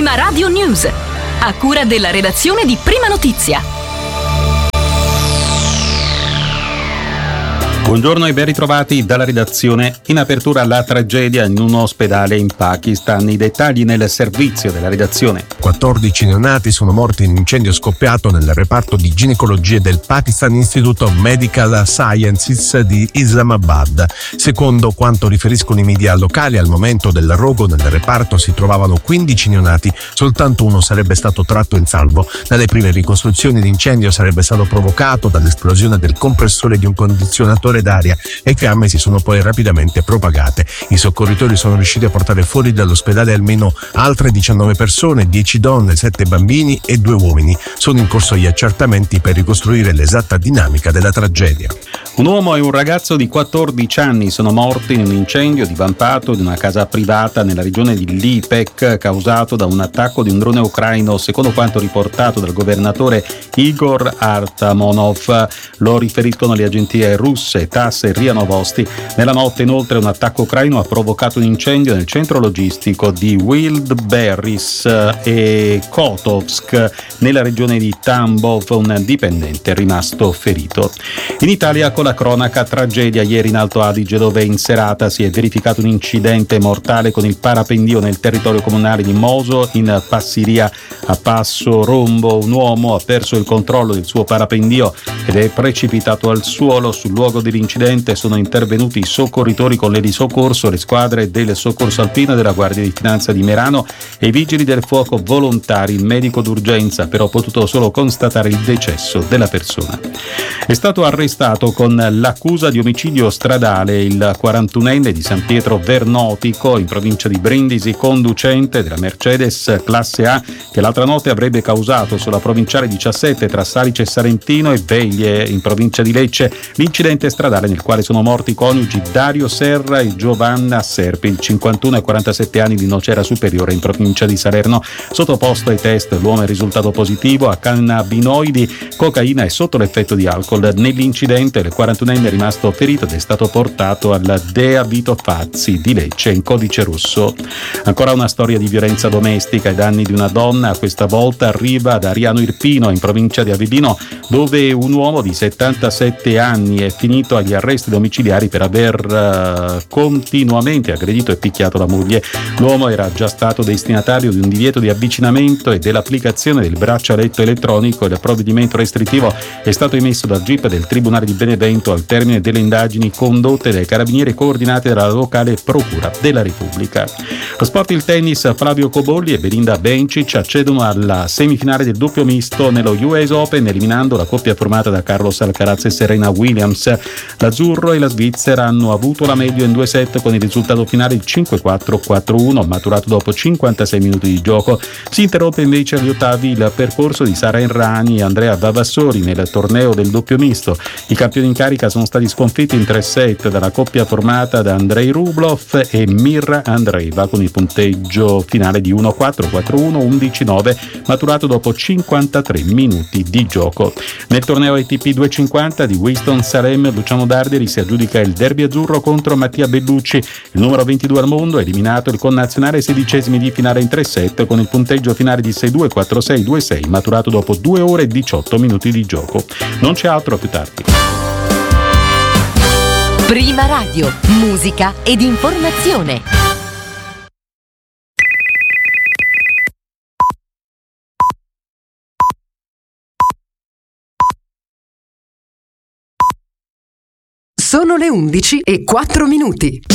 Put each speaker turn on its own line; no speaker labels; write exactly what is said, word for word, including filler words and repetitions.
Prima Radio News, a cura della redazione di Prima Notizia.
Buongiorno e ben ritrovati dalla redazione. In apertura la tragedia in un ospedale in Pakistan. I dettagli nel servizio della redazione.
quattordici neonati sono morti in un incendio scoppiato nel reparto di ginecologia del Pakistan Institute of Medical Sciences di Islamabad. Secondo quanto riferiscono i media locali, al momento del rogo nel reparto si trovavano quindici neonati, soltanto uno sarebbe stato tratto in salvo. Dalle prime ricostruzioni l'incendio sarebbe stato provocato dall'esplosione del compressore di un condizionatore d'aria e fiamme si sono poi rapidamente propagate. I soccorritori sono riusciti a portare fuori dall'ospedale almeno altre diciannove persone, dieci donne, sette bambini e due uomini. Sono in corso gli accertamenti per ricostruire l'esatta dinamica della tragedia.
Un uomo e un ragazzo di quattordici anni sono morti in un incendio divampato di una casa privata nella regione di Lipetsk causato da un attacco di un drone ucraino, secondo quanto riportato dal governatore Igor Artamonov. Lo riferiscono le agenzie russe TASS e RIA Novosti. Nella notte inoltre un attacco ucraino ha provocato un incendio nel centro logistico di Wildberries e Kotovsk nella regione di Tambov. Un dipendente è rimasto ferito. In Italia con la cronaca tragedia ieri in Alto Adige, dove in serata si è verificato un incidente mortale con il parapendio nel territorio comunale di Moso in Passiria. A Passo Rombo un uomo ha perso il controllo del suo parapendio ed è precipitato al suolo. Sul luogo dell'incidente sono intervenuti i soccorritori con le di soccorso, le squadre del soccorso alpino e della Guardia di Finanza di Merano e i vigili del fuoco volontari. Il medico d'urgenza però ha potuto solo constatare il decesso della persona. È stato arrestato con l'accusa di omicidio stradale il quarantunenne di San Pietro Vernotico in provincia di Brindisi, conducente della Mercedes classe A che l'altra notte avrebbe causato sulla provinciale diciassette tra Salice Sarentino e Veglie in provincia di Lecce l'incidente stradale nel quale sono morti i coniugi Dario Serra e Giovanna Serpi, il cinquantuno e quarantasette anni di Nocera Superiore in provincia di Salerno. Sottoposto ai test l'uomo è risultato positivo a cannabinoidi, cocaina e sotto l'effetto di alcol. Nell'incidente il quarantunenne è rimasto ferito ed è stato portato alla Dea Vito Fazzi di Lecce in codice rosso. Ancora una storia di violenza domestica ai danni di una donna, questa volta arriva da Ariano Irpino in provincia di Avellino, dove un uomo di settantasette anni è finito agli arresti domiciliari per aver uh, continuamente aggredito e picchiato la moglie. L'uomo era già stato destinatario di un divieto di avvicinamento e dell'applicazione del braccialetto elettronico. Il provvedimento restrittivo è stato emesso dal G I P del Tribunale di Benevento al termine delle indagini condotte dai carabinieri coordinate dalla locale Procura della Repubblica. Lo sport, il tennis, Flavio Cobolli e Belinda Bencic accedono alla semifinale del doppio misto nello U S Open, eliminando la coppia formata da Carlos Alcaraz e Serena Williams. L'azzurro e la Svizzera hanno avuto la meglio in due set con il risultato finale il cinque quattro quattro uno, maturato dopo cinquantasei minuti di gioco. Si interrompe invece agli ottavi il percorso di Sara Errani e Andrea Vavassori nel torneo del doppio misto. I campioni in carica sono stati sconfitti in tre set dalla coppia formata da Andrei Rublev e Mirra Andreeva con il punteggio finale di uno quattro quattro uno undici nove, maturato dopo cinquantatré minuti di gioco. Nel torneo A T P duecentocinquanta di Winston Salem, Luciano Darderi si aggiudica il derby azzurro contro Mattia Bellucci. Il numero ventidue al mondo ha eliminato il connazionale sedicesimi di finale in tre set con il punteggio finale di sei due quattro sei due sei, maturato dopo due ore e diciotto minuti di gioco. Non c'è altro, più tardi.
Prima Radio, musica ed informazione.
Sono le undici e quattro minuti.